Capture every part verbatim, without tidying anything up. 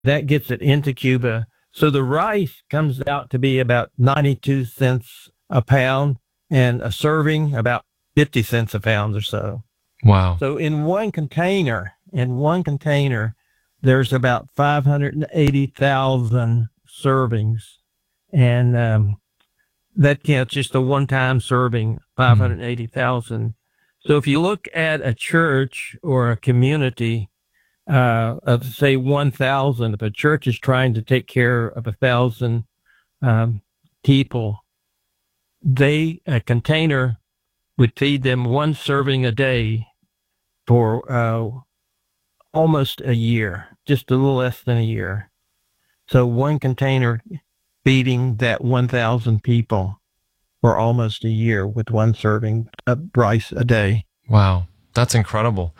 That gets it into Cuba. So the rice comes out to be about ninety-two cents a pound, and a serving about fifty cents a pound or so. Wow. So in one container, in one container, there's about five hundred eighty thousand servings. And um, that counts just a one-time serving, five hundred eighty thousand. Mm. So if you look at a church or a community uh, of, say, one thousand, if a church is trying to take care of a thousand um, people, they, a container would feed them one serving a day for uh, almost a year, just a little less than a year. So one container feeding that one thousand people for almost a year with one serving of rice a day. Wow, that's incredible.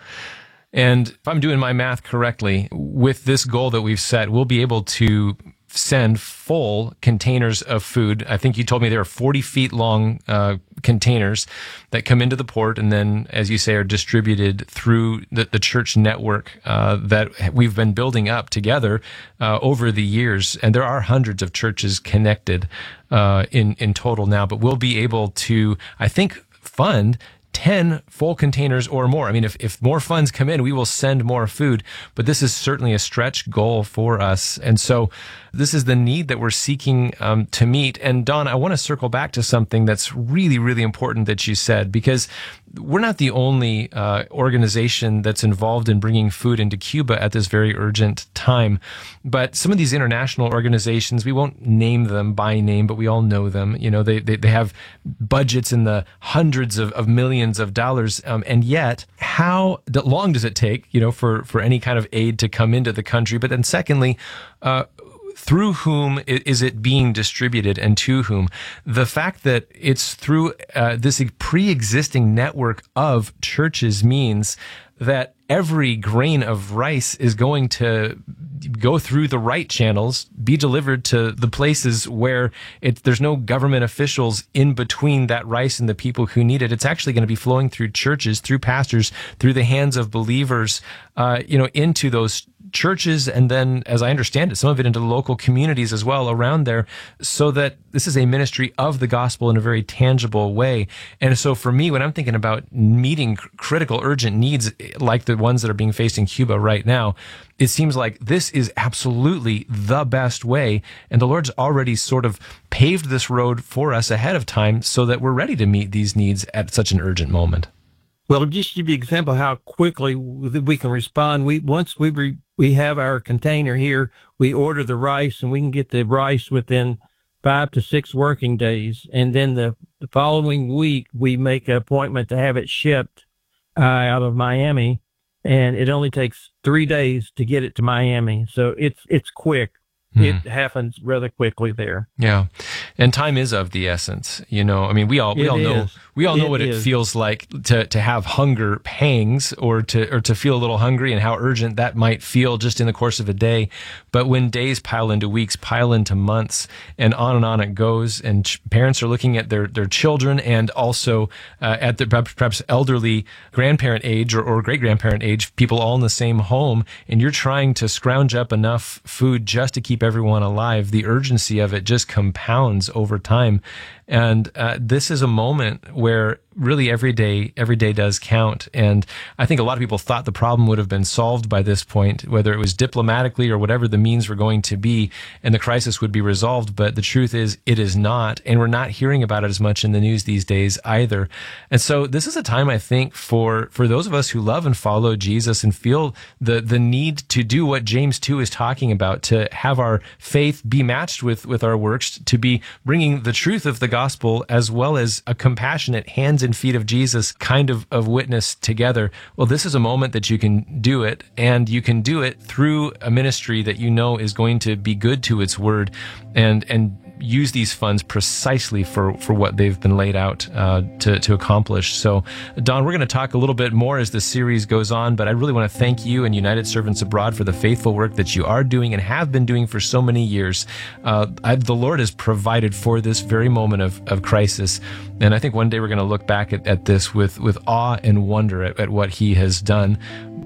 And if I'm doing my math correctly, with this goal that we've set, we'll be able to send full containers of food. I think you told me there are forty feet long uh, containers that come into the port and then, as you say, are distributed through the, the church network uh, that we've been building up together uh, over the years. And there are hundreds of churches connected uh, in, in total now, but we'll be able to, I think, fund ten full containers or more. I mean, if, if more funds come in, we will send more food, but this is certainly a stretch goal for us. And so this is the need that we're seeking um, to meet. And Don, I want to circle back to something that's really, really important that you said, because we're not the only uh, organization that's involved in bringing food into Cuba at this very urgent time. But some of these international organizations, we won't name them by name, but we all know them. You know, they they, they have budgets in the hundreds of, of millions of dollars. Um, and yet, how long does it take, you know, for, for any kind of aid to come into the country? But then secondly, uh, through whom is it being distributed and to whom? The fact that it's through uh, this pre-existing network of churches means that every grain of rice is going to go through the right channels, be delivered to the places where it, there's no government officials in between that rice and the people who need it. It's actually going to be flowing through churches, through pastors, through the hands of believers, uh, you know, into those churches, and then, as I understand it, some of it into local communities as well around there, so that this is a ministry of the gospel in a very tangible way. And so for me, when I'm thinking about meeting critical, urgent needs like the ones that are being faced in Cuba right now, it seems like this is absolutely the best way. And the Lord's already sort of paved this road for us ahead of time so that we're ready to meet these needs at such an urgent moment. Well, just to give you an example how quickly we can respond, we once we re, we have our container here, we order the rice, and we can get the rice within five to six working days. And then the, the following week, we make an appointment to have it shipped uh, out of Miami, and it only takes three days to get it to Miami. So it's it's quick. Hmm. It happens rather quickly there. Yeah. And time is of the essence. You know, I mean, we all, we it all know, is. we all know it what is. it feels like to, to have hunger pangs or to, or to feel a little hungry, and how urgent that might feel just in the course of a day. But when days pile into weeks, pile into months, and on and on it goes, and ch- parents are looking at their, their children, and also uh, at the perhaps, perhaps elderly grandparent age or, or great grandparent age, people all in the same home, and you're trying to scrounge up enough food just to keep everyone alive. The urgency of it just compounds over time. And uh, this is a moment where really every day, every day does count. And I think a lot of people thought the problem would have been solved by this point, whether it was diplomatically or whatever the means were going to be, and the crisis would be resolved. But the truth is, it is not. And we're not hearing about it as much in the news these days either. And so this is a time, I think, for, for those of us who love and follow Jesus and feel the, the need to do what James two is talking about, to have our faith be matched with, with our works, to be bringing the truth of the gospel as well as a compassionate hands and feet of Jesus kind of, of witness together. Well, this is a moment that you can do it, and you can do it through a ministry that you know is going to be good to its word, and, and use these funds precisely for, for what they've been laid out uh, to, to accomplish. So, Don, we're going to talk a little bit more as the series goes on, but I really want to thank you and United Servants Abroad for the faithful work that you are doing and have been doing for so many years. Uh, I, the Lord has provided for this very moment of, of crisis, and I think one day we're going to look back at, at this with, with awe and wonder at, at what He has done.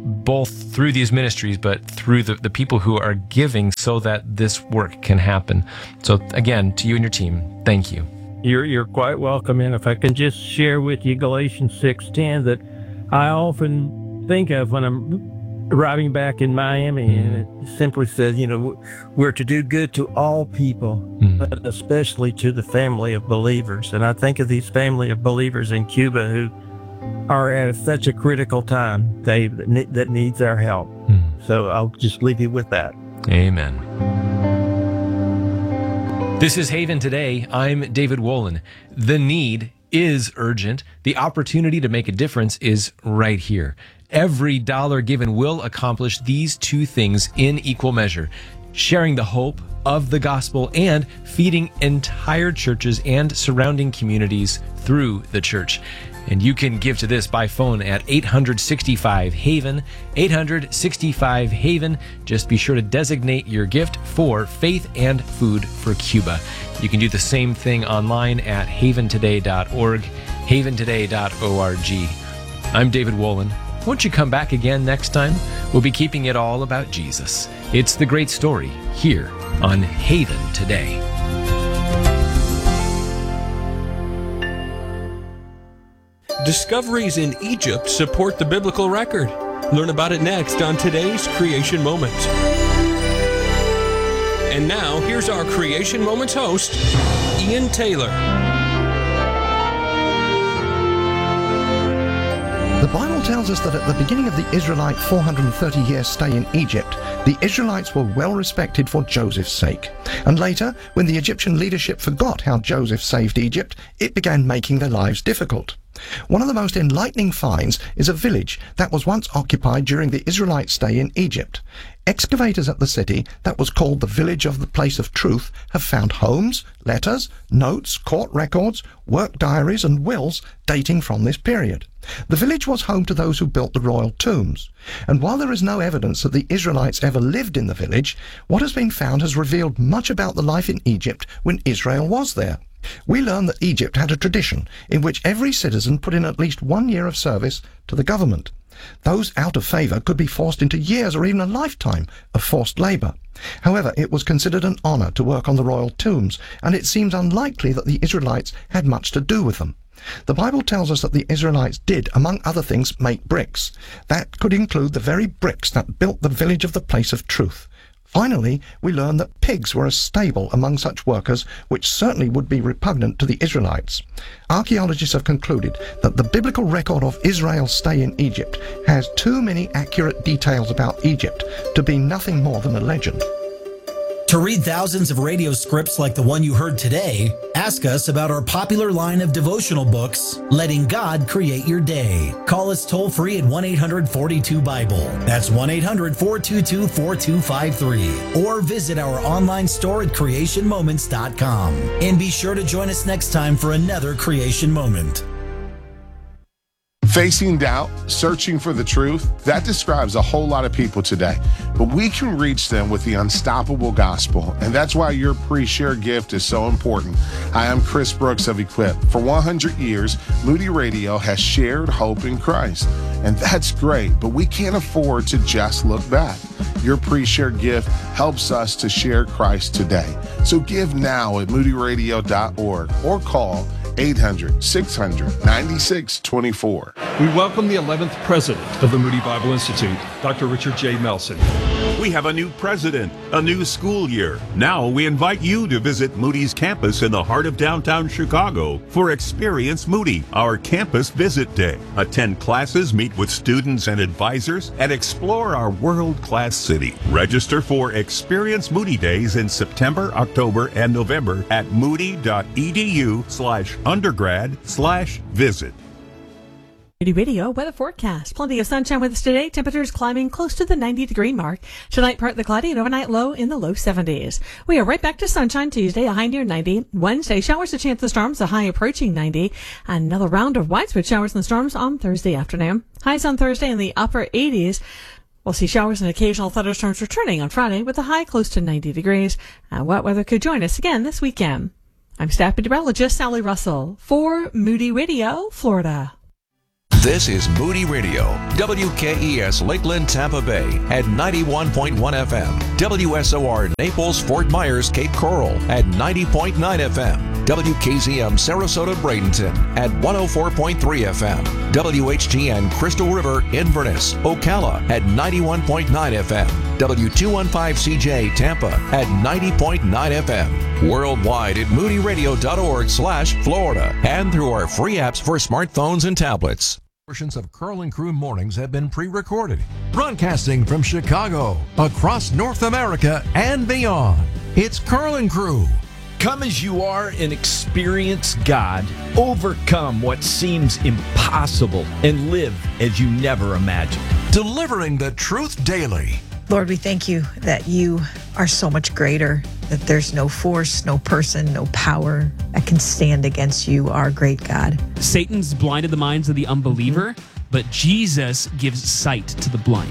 both through these ministries, but through the, the people who are giving so that this work can happen. So again, to you and your team, thank you. You're, you're quite welcome. And if I can just share with you Galatians six ten that I often think of when I'm arriving back in Miami, and it simply says, you know, we're to do good to all people, mm. but especially to the family of believers. And I think of these family of believers in Cuba who are at such a critical time, Dave, that, ne- that needs our help. Mm. So I'll just leave you with that. Amen. This is Haven Today. I'm David Wolin. The need is urgent. The opportunity to make a difference is right here. Every dollar given will accomplish these two things in equal measure: sharing the hope of the gospel and feeding entire churches and surrounding communities through the church. And you can give to this by phone at eight hundred sixty-five HAVEN, eight hundred sixty-five HAVEN. Just be sure to designate your gift for Faith and Food for Cuba. You can do the same thing online at haven today dot org, haven today dot org. I'm David Wolin. Won't you come back again next time? We'll be keeping it all about Jesus. It's the great story here on Haven Today. Discoveries in Egypt support the biblical record. Learn about it next on today's Creation Moment. And now, here's our Creation Moments host, Ian Taylor. The Bible tells us that at the beginning of the Israelite four hundred thirty year stay in Egypt, the Israelites were well respected for Joseph's sake. And later, when the Egyptian leadership forgot how Joseph saved Egypt, it began making their lives difficult. One of the most enlightening finds is a village that was once occupied during the Israelite stay in Egypt. Excavators at the city that was called the Village of the Place of Truth have found homes, letters, notes, court records, work diaries and wills dating from this period. The village was home to those who built the royal tombs. And while there is no evidence that the Israelites ever lived in the village, what has been found has revealed much about the life in Egypt when Israel was there. We learn that Egypt had a tradition in which every citizen put in at least one year of service to the government. Those out of favor could be forced into years or even a lifetime of forced labor. However, it was considered an honor to work on the royal tombs, and it seems unlikely that the Israelites had much to do with them. The Bible tells us that the Israelites did, among other things, make bricks. That could include the very bricks that built the Village of the Place of Truth. Finally, we learn that pigs were a staple among such workers, which certainly would be repugnant to the Israelites. Archaeologists have concluded that the biblical record of Israel's stay in Egypt has too many accurate details about Egypt to be nothing more than a legend. To read thousands of radio scripts like the one you heard today, ask us about our popular line of devotional books, Letting God Create Your Day. Call us toll-free at one eight hundred forty-two Bible. That's one eight hundred four two two four two five three. Or visit our online store at creation moments dot com. And be sure to join us next time for another Creation Moment. Facing doubt, searching for the truth, that describes a whole lot of people today. But we can reach them with the unstoppable gospel, and that's why your pre-share gift is so important. Hi, I'm Chris Brooks of Equip. For one hundred years, Moody Radio has shared hope in Christ, and that's great, but we can't afford to just look back. Your pre-share gift helps us to share Christ today. So give now at moody radio dot org or call eight hundred six hundred ninety-six twenty-four. We welcome the eleventh president of the Moody Bible Institute, Doctor Richard J. Melson. We have a new president, a new school year. Now we invite you to visit Moody's campus in the heart of downtown Chicago for Experience Moody, our campus visit day. Attend classes, meet with students and advisors, and explore our world-class city. Register for Experience Moody Days in September, October, and November at moody.edu slash undergrad slash visit. Moody Radio weather forecast. Plenty of sunshine with us today. Temperatures climbing close to the ninety degree mark. Tonight, partly cloudy and overnight low in the low seventies. We are right back to sunshine Tuesday, a high near ninety. Wednesday, showers, a chance of storms, a high approaching ninety. Another round of widespread showers and storms on Thursday afternoon. Highs on Thursday in the upper eighties. We'll see showers and occasional thunderstorms returning on Friday with a high close to ninety degrees. And wet weather could join us again this weekend. I'm staff meteorologist Sally Russell for Moody Radio, Florida. This is Moody Radio, W K E S Lakeland, Tampa Bay at ninety-one point one F M, W S O R Naples, Fort Myers, Cape Coral at ninety point nine F M, W K Z M Sarasota, Bradenton at one oh four point three F M, W H G N Crystal River, Inverness, Ocala at ninety-one point nine F M, W two fifteen C J Tampa at ninety point nine F M, worldwide at moody radio dot org slash Florida, and through our free apps for smartphones and tablets. Portions of Carl and Crew Mornings have been pre-recorded, broadcasting from Chicago, across North America, and beyond. It's Carl and Crew. Come as you are and experience God. Overcome what seems impossible and live as you never imagined. Delivering the truth daily. Lord, we thank you that you are so much greater, that there's no force, no person, no power that can stand against you, our great God. Satan's blinded the minds of the unbeliever, mm-hmm. but Jesus gives sight to the blind.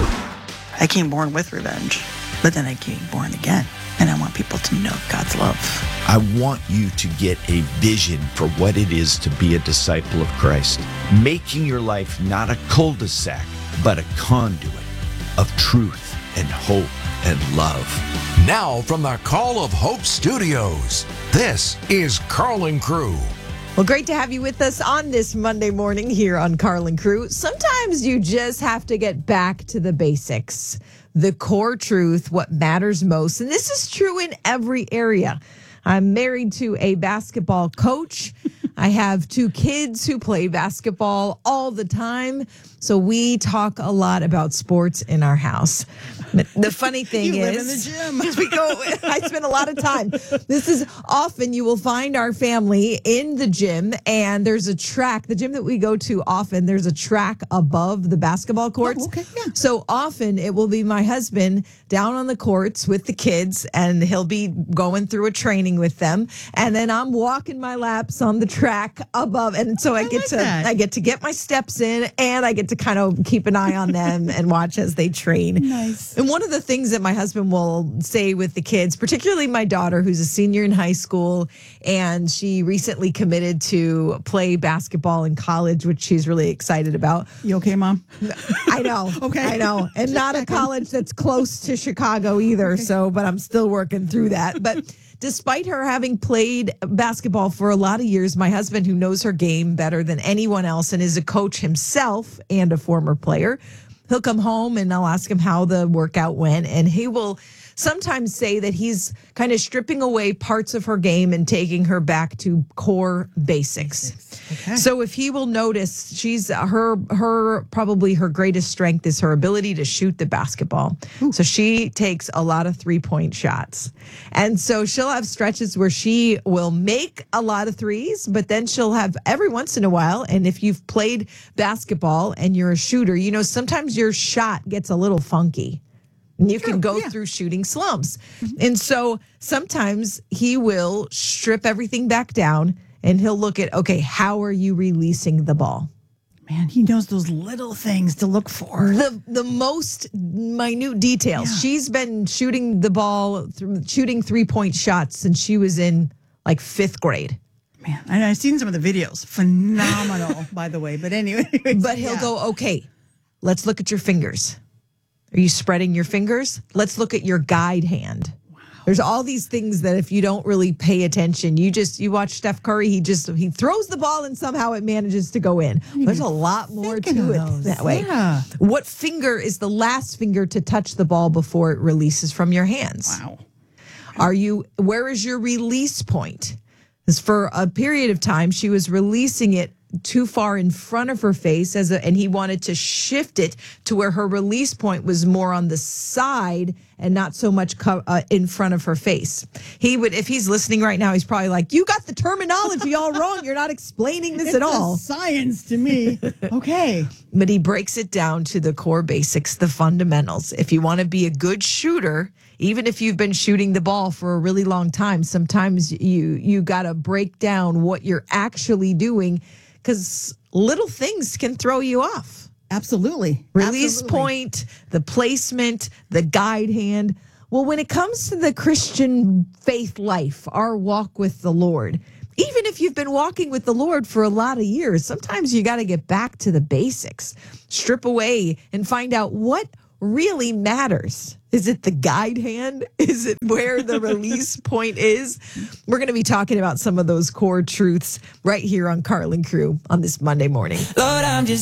I came born with revenge, but then I came born again, and I want people to know God's love. I want you to get a vision for what it is to be a disciple of Christ, making your life not a cul-de-sac, but a conduit of truth and hope and love. Now from the Call of Hope Studios, this is Carl and Crew. Well, great to have you with us on this Monday morning here on Carl and Crew. Sometimes you just have to get back to the basics, the core truth, what matters most. And this is true in every area. I'm married to a basketball coach. I have two kids who play basketball all the time. So we talk a lot about sports in our house. But the funny thing you is, live in the gym. we go, I spend a lot of time. This is often you will find our family in the gym, and there's a track. The gym that we go to often, there's a track above the basketball courts. Oh, okay, yeah. So often it will be my husband down on the courts with the kids, and he'll be going through a training with them, and then I'm walking my laps on the track above, and so I, I get like to that. I get to get my steps in, and I get to kind of keep an eye on them and watch as they train. Nice. And one of the things that my husband will say with the kids, particularly my daughter, who's a senior in high school, and she recently committed to play basketball in college, which she's really excited about. You okay, Mom? I know. Okay. I know. And not a college that's close to Chicago either. Okay. So, but I'm still working through that. But despite her having played basketball for a lot of years, my husband, who knows her game better than anyone else and is a coach himself and a former player, he'll come home and I'll ask him how the workout went, and he will sometimes say that he's kind of stripping away parts of her game and taking her back to core basics. Okay. So if he will notice, she's her her probably her greatest strength is her ability to shoot the basketball. Ooh. So she takes a lot of three-point shots. And so she'll have stretches where she will make a lot of threes, but then she'll have every once in a while, and if you've played basketball and you're a shooter, you know, sometimes your shot gets a little funky. You can go yeah. through shooting slumps. Mm-hmm. And so sometimes he will strip everything back down and he'll look at, okay, how are you releasing the ball? Man, he knows those little things to look for. The the most minute details. Yeah. She's been shooting the ball, th- shooting three-point shots since she was in like fifth grade. Man, and I've seen some of the videos. Phenomenal, by the way. But anyway. But he'll yeah. go, okay, let's look at your fingers. Are you spreading your fingers? Let's look at your guide hand. Wow. There's all these things that if you don't really pay attention, you just, you watch Steph Curry, he just, he throws the ball and somehow it manages to go in. There's a lot more to it those. that way. Yeah. What finger is the last finger to touch the ball before it releases from your hands? Wow. Are you, where is your release point? Because for a period of time, she was releasing it too far in front of her face, as a, and he wanted to shift it to where her release point was more on the side and not so much co- uh, in front of her face. He would, if he's listening right now, he's probably like, "You got the terminology all wrong. You're not explaining this it's at all." It's science to me. Okay. But he breaks it down to the core basics, the fundamentals. If you want to be a good shooter, even if you've been shooting the ball for a really long time, sometimes you you got to break down what you're actually doing, because little things can throw you off. Absolutely. Release Absolutely. point, the placement, the guide hand. Well, when it comes to the Christian faith life, our walk with the Lord, even if you've been walking with the Lord for a lot of years, sometimes you got to get back to the basics, strip away and find out what really matters. Is it the guide hand? Is it where the release point is? We're going to be talking about some of those core truths right here on Carlin Crew on this Monday morning. Lord, I'm just